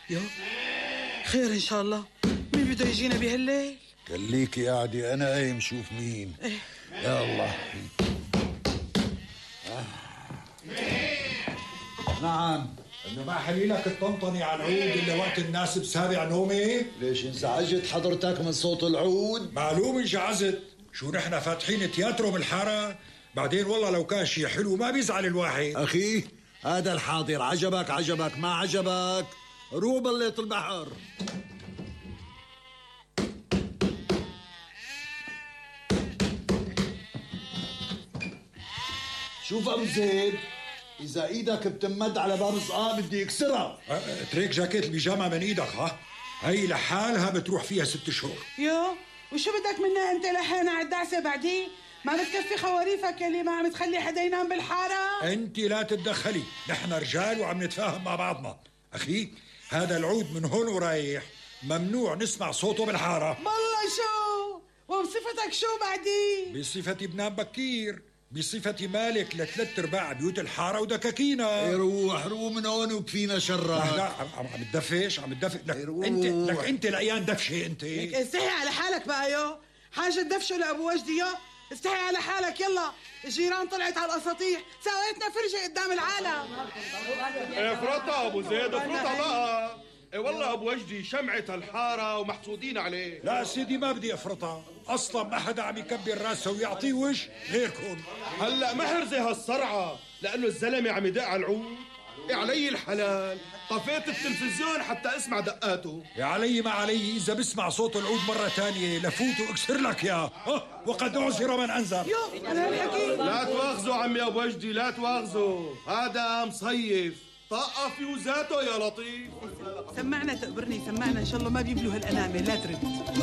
يا خير ان شاء الله. مين بده يجينا بهالليل؟ خليكي قاعدة، انا قايم شوف مين. يا الله. نعم. انه ما حليلك تطنطني على العود الا وقت الناس بسابع نومي؟ ليش انزعجت حضرتك من صوت العود؟ معلوم انشعزت. شو نحن فاتحين تياترو بالحارة؟ بعدين والله لو كان شي حلو ما بيزعل الواحد. اخي هذا الحاضر، عجبك عجبك، ما عجبك روح بليط البحر. شوف ابو زيد، اذا ايدك بتمد على باب الصقاع بدي اكسرها. اترك جاكيت البيجامة من ايدك. هي لحالها بتروح فيها 6 شهور. يا وشو بدك منا انت لحينا على الدعسه بعدين؟ ما بتكفي خواريفك اللي ما عم تخلي حدا ينام بالحاره؟ انت لا تتدخلي، نحن رجال وعم نتفاهم مع بعضنا. اخي هذا العود من هون ورايح ممنوع نسمع صوته بالحاره. والله شو؟ وبصفتك شو بعدين؟ بصفتي بنام بكير، بصفتي مالك لثلاث ارباع بيوت الحاره ودكاكينا. روح من هون وكفينا شرك. لا عم تدفش، عم تدفش. انت لقيان دفشه انت. لك استحي على حالك بقى يا حاجه دفشه لابو وجدي. يا استحي على حالك. يلا الجيران طلعت على الاساطيح، سويتنا فرجه قدام العالم. افرطها ابو زيد، افرطها بقى. والله ابو وجدي شمعة الحاره ومحسودين عليه. لا سيدي ما بدي افرطها، اصلا ما حدا عم يكبر راسه ويعطيه وش غيركم. هلا محرزه هالصرعه لانه الزلمه عم يدق على العود. يا علي الحلال، طفيت التلفزيون حتى اسمع دقاته. يا علي ما علي، اذا بسمع صوت العود مره ثانيه لفوت واكسر لك يا وقد اعذر من انذر. يو انا الحكي. لا تواخذوا عمي ابو وجدي، لا تواخذوا، هذا مصيف طاقة في وزاته يا لطيف. سمعنا تقبرني، سمعنا ان شاء الله ما بيبلوا هالانامه. لا ترد.